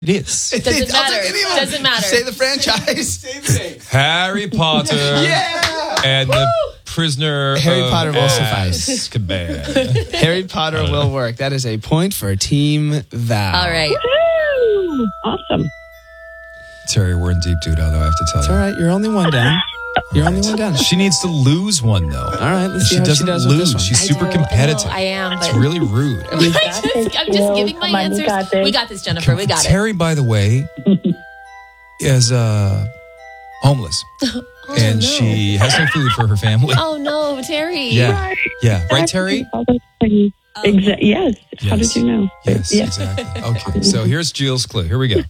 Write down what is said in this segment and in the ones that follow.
It is. Doesn't matter. Doesn't matter. Say the franchise. Same thing. Harry Potter. Yeah. And the prisoner Harry of Potter will suffice. Azkaban. Harry Potter will work. That is a point for Team Val. All right. Woo! Awesome. Terry, we're in deep doo though, I have to tell It's you. all right. You're only one down. You're only one down. She needs to lose one, though. All right, let's see she how doesn't she does with this lose. one. She's super I competitive. know, I am, It's but- really rude. I'm just giving my Come on, answers. you got this. We got this, Jennifer. We got it. Terry, by the way, is homeless. And no. she has no food for her family. Oh no, Terry. Yeah. Yeah. Right, Terry? Yes. How Yes. did you know? Yes, Yeah. exactly. Okay, so here's Jill's clue. Here we go.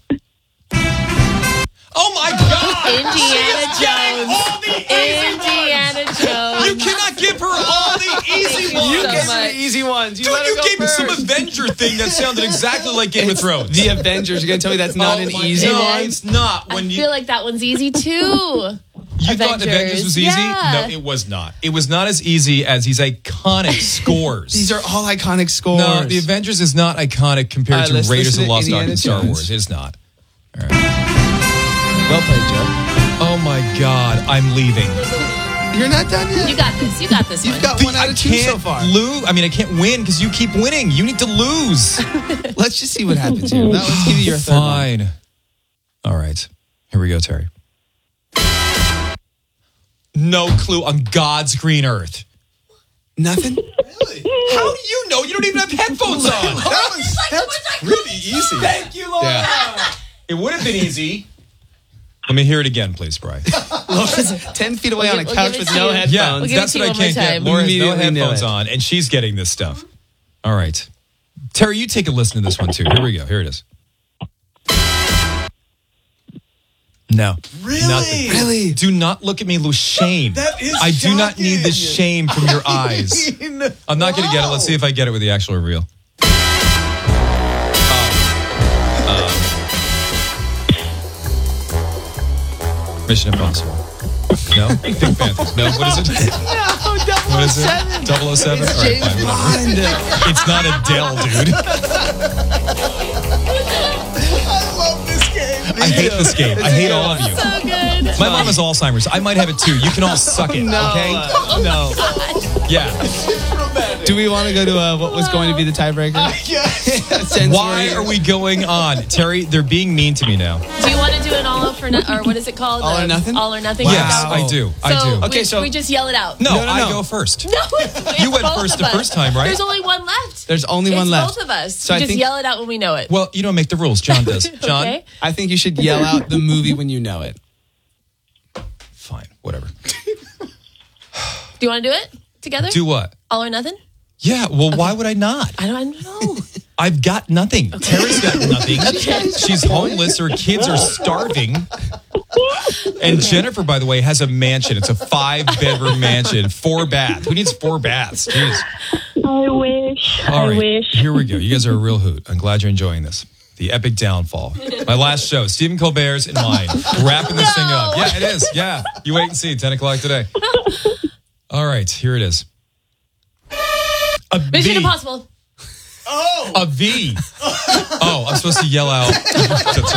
Oh my God! Indiana Jones. All the easy Indiana ones. Jones. You cannot give her all the easy ones. You so gave me much. the easy ones. Dude, let her you go gave me some first. Avenger thing that sounded exactly like Game of Thrones. The Avengers. You're going to tell me that's not an easy no, one? it's not. I When feel like that one's easy too. you thought Avengers was easy? Yeah. No, it was not. It was not as easy as these iconic scores. These are all iconic scores. No, the Avengers is not iconic compared to Let's Raiders listen of the to Lost Ark Indiana and Star Jones. Wars. It's not. Well played, Joe. Oh my God, I'm leaving. You're not done yet. You got this. You got this You've one. got one out of two so far. I can't win because you keep winning. You need to lose. Let's just see what happens here. Now, let's give you your third one. Fine. All right. Here we go, Terry. No clue on God's green earth. Nothing? How do you know? You don't even have headphones on. That's really easy. Thank you, Laura. Yeah. It would have been easy. Let me hear it again, please, Bri. Laura's 10 feet away on a We'll couch give it with to no you. headphones. Yeah, We'll give that's it to what you I one can't more get. time. Laura's no Immediately knew headphones it. on, and she's getting this stuff. All right. Terry, you take a listen to this one, too. Here we go. Here it is. No. Really? Nothing. Really? Do not look at me with shame. That is I do not need the shocking. shame from your eyes. I'm not going to get it. Let's see if I get it with the actual reveal. Mission Impossible. No? Pink Panthers. No, what is it? What is it? 007? All right, James fine, whatever. Bond. It's not Adele, dude. I love this game. I hate this game. I hate all of you. So good. My mom has Alzheimer's. I might have it too. You can all suck it, okay? No. Yeah. Do we want to go to what was going to be the tiebreaker? Since Why we're- are we going on? Terry, they're being mean to me now. Do you want to do an all for or what is it called? All or nothing? All or nothing. Yes, Wow. I do. I So do. Okay, so- we just yell it out. No, No, I no. go first. No, it's You went both first of the us. first time, right? There's only one left. There's only one It's left. both of us. So We I just think- yell it out when we know it. Well, you don't make the rules. John does. John? Okay. I think you should yell out the movie when you know it. Fine, whatever. Do you want to do it together? Do what? All or nothing? Yeah, well, why would I not? I don't know. I've got nothing. Terry's got nothing. She's homeless. Her kids are starving. And Jennifer, by the way, has a mansion. It's a 5-bedroom mansion, 4 baths. Who needs 4 baths? Jeez. I wish. All I right, wish. here we go. You guys are a real hoot. I'm glad you're enjoying this. The epic downfall. My last show, Stephen Colbert's and mine. Wrapping this thing up. Yeah, it is. Yeah. You wait and see. 10 o'clock today. All right, here it is. A Mission V. Impossible. A V. Oh, I'm supposed to yell out. That's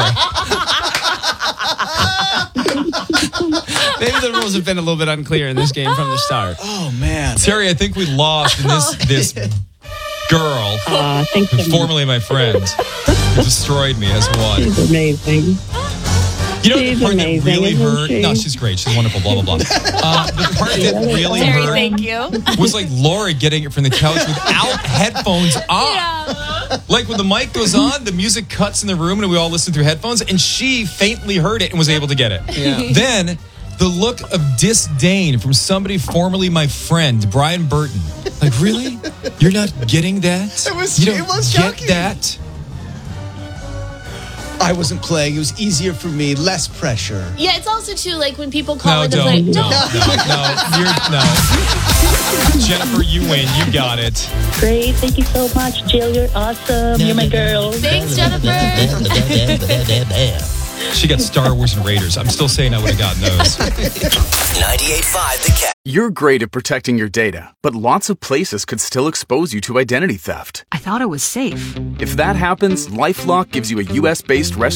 right. Maybe the rules have been a little bit unclear in this game from the start. Oh, man. Terry, I think we lost in this girl, Thanks so much. formerly my friend, who destroyed me, has won. She's amazing. You know She's the part amazing, that really isn't hurt? she? No, she's great. She's wonderful, blah, blah, blah. The part that really Terry, hurt thank you. was like Laura getting it from the couch without headphones on. Yeah. Like when the mic goes on, the music cuts in the room and we all listen through headphones, and she faintly heard it and was able to get it. Yeah. Then the look of disdain from somebody formerly my friend, Brian Burton. Like, really? You're not getting that? You don't it was get shocking. that? I wasn't playing. It was easier for me. Less pressure. Yeah, it's also too like when people call No, in to don't. play. No. Jennifer, you win. You got it. Great. Thank you so much, Jill. You're awesome. You're my girl. Thanks, Jennifer. She got Star Wars and Raiders. I'm still saying I would have gotten those. 98.5 The Cat. You're great at protecting your data, but lots of places could still expose you to identity theft. I thought it was safe. If that happens, LifeLock gives you a U.S.-based